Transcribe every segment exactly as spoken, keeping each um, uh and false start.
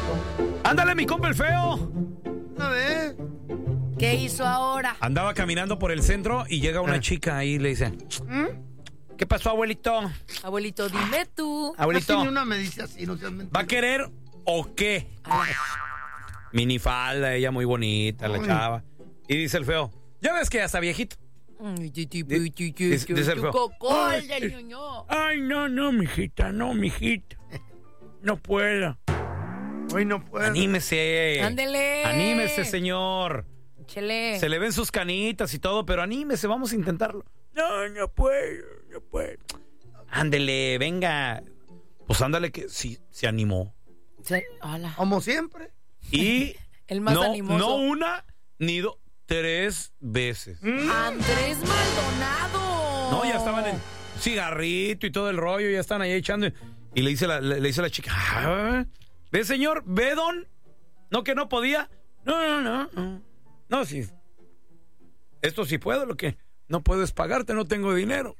Ándale, mi compa el feo. A ver. ¿Qué hizo ahora? Andaba caminando por el centro y llega una Ah. chica ahí y le dice, ¿qué pasó, abuelito? Abuelito, dime tú. Abuelito, Casi ni una me dice así, no seas mentira. ¿va a querer o qué? Ay, Minifalda, ella muy bonita, la Ay. chava. Y dice el feo, ya ves que ya está viejito. Ay, ti, ti, Di- ti, ti, dice- ti, dice el tu feo. cocol Ay. del ñoño. Ay, no, no, mijita, no, mijita. No puedo. Hoy no puedo. Anímese. Ándele. Anímese, señor. Chele. Se le ven sus canitas y todo, pero anímese, vamos a intentarlo. No, no puedo, no puedo. Ándele, venga. Pues ándale que sí, se animó. Se- Hola. Como siempre. Y El más no, animoso. no una ni dos, tres veces. Andrés Maldonado. No, ya estaban en cigarrito y todo el rollo, ya están ahí echando. Y le dice la, le, le dice la chica, "Ah, ¿ve, señor? ¿Ve, don? ¿No que no podía? No, no, no, no. No, sí. Esto sí puedo, lo que no puedo es pagarte, no tengo dinero.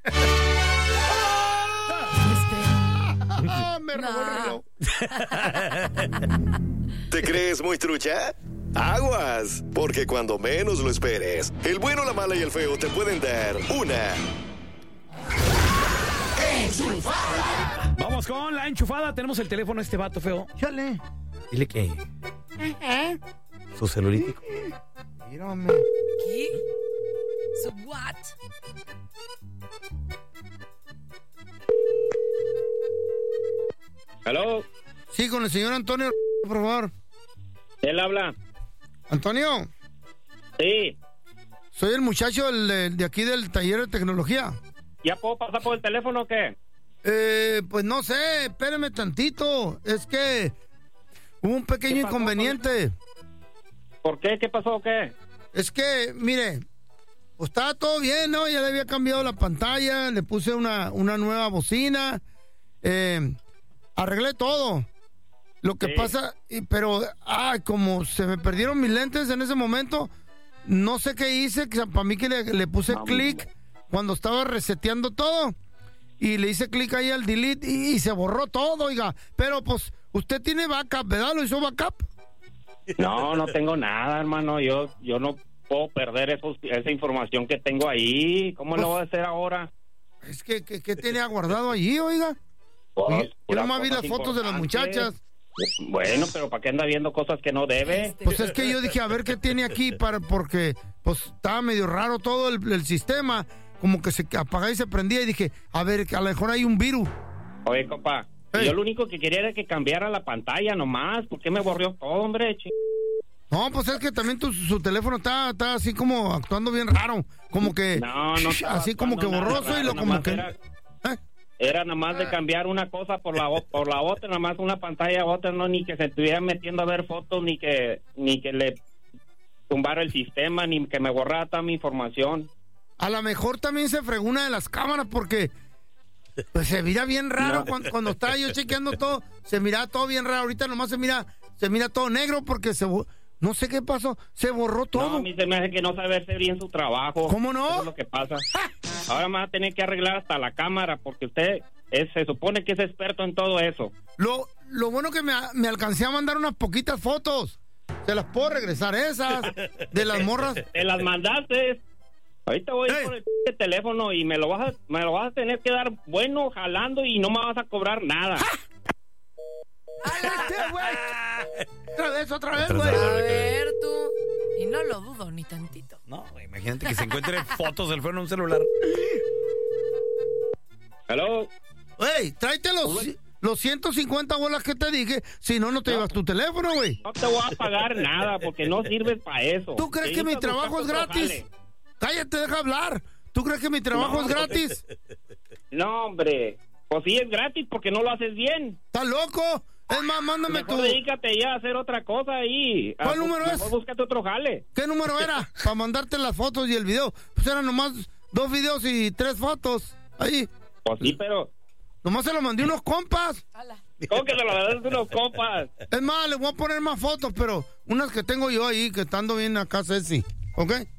Ah, me robó el reloj. ¿Te crees muy trucha? Aguas, porque cuando menos lo esperes, el bueno, la mala y el feo te pueden dar una Vamos con la enchufada. Tenemos el teléfono de este vato feo. Chale. Dile que su celulítico. Mírame. ¿Qué? ¿Su what? ¿Aló? Sí, con el señor Antonio, por favor. ¿Él habla? Antonio, Sí. soy el muchacho del- de, de aquí del taller de tecnología. ¿Ya puedo pasar por el teléfono o qué? Eh, pues no sé, espéreme tantito. Es que hubo un pequeño ¿Qué pasó, inconveniente. ¿Por qué? ¿Qué pasó o qué? Es que, mire, pues estaba todo bien, ¿no? Ya le había cambiado la pantalla, le puse una, una nueva bocina, eh, arreglé todo. Lo que Sí. pasa, y- pero, ay, como se me perdieron mis lentes en ese momento, no sé qué hice, que para mí que le, le puse Mamá. clic cuando estaba reseteando todo. Y le hice clic ahí al delete y, y se borró todo, oiga. Pero pues, usted tiene backup, ¿verdad? ¿Lo hizo backup? No, no tengo nada, hermano. Yo yo no puedo perder esos, esa información que tengo ahí. ¿Cómo lo voy a hacer ahora? Es que, que, que tenía guardado allí, oiga. Pues, Yo puras nomás vi las cosas fotos de las importantes. muchachas. Bueno, pero ¿para qué anda viendo cosas que no debe? Este. Pues es que yo dije, a ver qué tiene aquí, para porque pues estaba medio raro todo el, el sistema. Como que se apagaba y se prendía. Y dije, a ver, que a lo mejor hay un virus. Oye, compa, Hey. yo lo único que quería era que cambiara la pantalla nomás. ¿Por qué me borrió todo, hombre? Ch- No, pues es que también tu, su teléfono está, está así como actuando bien raro. Como que... No, no estaba así como que actuando nada borroso y lo raro, como nomás que... era- ¿Eh? Era nada más de cambiar una cosa por la o- por la otra, nada más una pantalla a otra, no ni que se estuviera metiendo a ver fotos, ni que ni que le tumbara el sistema, ni que me borrara toda mi información. A lo mejor también se fregó una de las cámaras porque pues se mira bien raro No. cuando, cuando estaba yo chequeando todo, se miraba todo bien raro. Ahorita nomás se mira, se mira todo negro porque se bo- no sé qué pasó, se borró No, todo. a mí se me hace que no sabe hacer bien su trabajo. ¿Cómo no? Eso es lo que pasa. Ahora me va a tener que arreglar hasta la cámara porque usted es, se supone que es experto en todo eso. Lo, lo bueno que me, me alcancé a mandar unas poquitas fotos. Se las puedo regresar esas de las morras. Te las mandaste. Ahorita voy a ir Ey. por el p- teléfono y me lo vas a, me lo vas a tener que dar bueno jalando y no me vas a cobrar nada. Este, güey. Otra vez, otra vez, Otra güey. vez. A ver tú. Y no lo dudo ni tantito. No, imagínate que se encuentre fotos del feo en un celular. Hello. Güey, tráete los, los ciento cincuenta bolas que te dije, si no, no te llevas tu teléfono, güey. No te voy a pagar nada porque no sirves para eso. ¿Tú crees Te que mi necesitas trabajo es buscar otro gratis? jale. Cállate, deja hablar. ¿Tú crees que mi trabajo No. es gratis? No, hombre. Pues sí es gratis porque no lo haces bien. ¿Estás loco? Es más, mándame Mejor tu... dedícate ya a hacer otra cosa ahí. ¿Cuál Ah, número mejor es? búscate otro jale. ¿Qué número era? Para mandarte las fotos y el video. Pues eran nomás dos videos y tres fotos. Ahí. Pues sí, pero... Nomás se lo mandé a unos compas. Hala. ¿Cómo que se lo das unos copas? Es más, le voy a poner más fotos, pero unas que tengo yo ahí, que estando bien acá, Ceci. ¿Ok?